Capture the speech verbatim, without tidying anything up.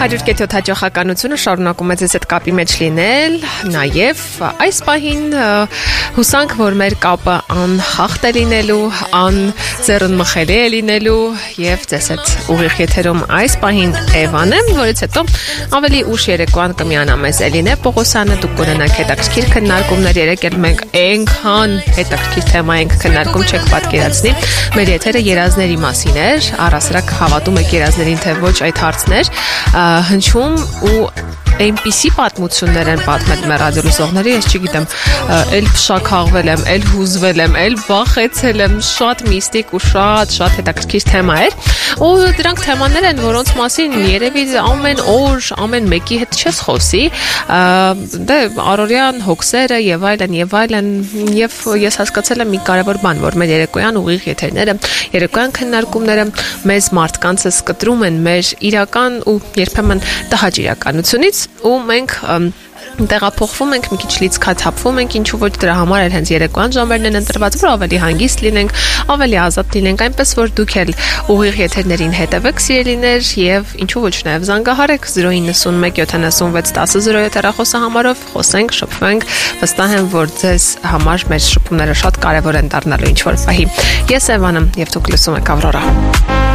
Հարյուր կեթ յոթ հաջողականությունը շարունակում է ձեզ հետ կապի մեջ լինել, նաև այս պահին հուսանք, որ մեր կապը անհախտ է լինելու, անձեռնմխելի է լինելու և ձեզ հետ ուղիղ եթերում այս պահին Էվան եմ, որից հետո ավելի ուշ երեկոյան կմիանա մեզ Էլինե Պողոսյանը, դուք կունենաք հետաքրքիր քննարկումներ, երեկ էլ մենք այնքան հետաքրքիր թեմա ենք քննարկում, չեք պատկերացնի, մեր եթերը երազների մասին էր, առհասարակ հավատում եք երազներին, թե ոչ այդ հարցներ հնչում ու այնպիսի պատմություններ են պատմել մեր ռադիոլսողները, ես չգիտեմ, էլ փշաքաղվել եմ, էլ հուզվել եմ, էլ վախեցել եմ, շատ միստիկ ու շատ շատ հետաքրքիր թեմա էր, ու դրանք թեմաներ են, որոնց մասին երևի ամեն օր, ամեն մեկի հետ չես խոսի, դե առօրյան հոգսերը եւ այլն եւ այլն, եւ ես հասկացել եմ մի կարևոր բան, որ մեր երեկոյան ուղիղ եթերները, երեկոյան քննարկումները մեզ մարդկանցս կտրում են մեր իրական ու երբեմն տհաճ իրականությունից ու մենք տեղափոխվում ենք, մի քիչ լիցքաթափվում ենք, ինչու ոչ դրա համար էլ հենց երեկոյան ժամերն են ընտրված, որ ավելի հանգիստ լինենք, ավելի ազատ լինենք, այնպես որ դուք էլ ուղիղ եթերներին հետևեք, սիրելիներ, եւ ինչու ոչ նաեւ զանգահարեք զրո ինը մեկ յոթանասունվեց տասը զրո յոթ հեռախոսահամարով, խոսենք, շփվենք, վստահ եմ, որ ձեզ համար մեր շփումները շատ կարեւոր են դառնալու ինչ որ պահի։ Ես Էվան եմ եւ դուք լսում եք Ավրորա։